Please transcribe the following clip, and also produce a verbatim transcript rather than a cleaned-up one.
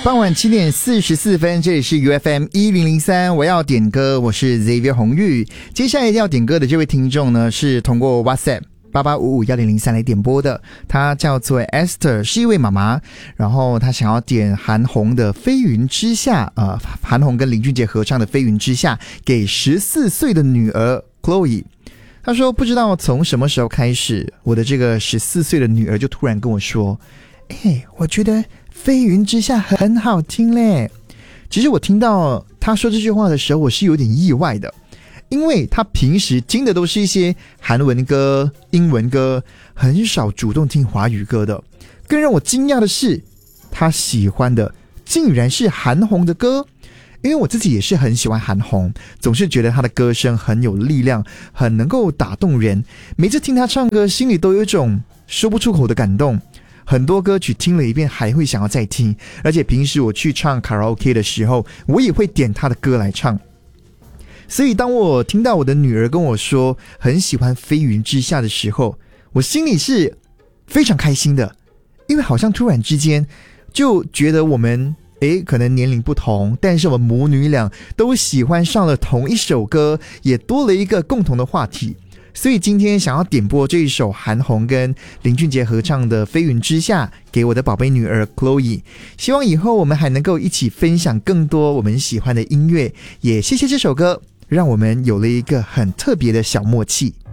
傍晚七点四十四分，这里是 U F M 一零零三，我要点歌，我是 Xavier 洪玉。接下来要点歌的这位听众呢，是通过 WhatsApp八八五五一零零三来点播的，她叫做 Esther， 是一位妈妈，然后她想要点韩红的《飞云之下》，呃，韩红跟林俊杰合唱的《飞云之下》，给十四岁的女儿 Chloe。她说不知道从什么时候开始，我的这个十四岁的女儿就突然跟我说，哎，我觉得飞云之下很好听嘞。其实我听到他说这句话的时候，我是有点意外的，因为他平时听的都是一些韩文歌、英文歌，很少主动听华语歌的。更让我惊讶的是，他喜欢的竟然是韩红的歌。因为我自己也是很喜欢韩红，总是觉得她的歌声很有力量，很能够打动人。每次听她唱歌，心里都有一种说不出口的感动。很多歌曲听了一遍还会想要再听，而且平时我去唱卡拉 OK 的时候，我也会点她的歌来唱。所以当我听到我的女儿跟我说很喜欢飞云之下的时候，我心里是非常开心的，因为好像突然之间就觉得我们诶，可能年龄不同，但是我们母女俩都喜欢上了同一首歌，也多了一个共同的话题。所以今天想要点播这一首韩红跟林俊杰合唱的《飞云之下》给我的宝贝女儿 Chloe， 希望以后我们还能够一起分享更多我们喜欢的音乐，也谢谢这首歌让我们有了一个很特别的小默契。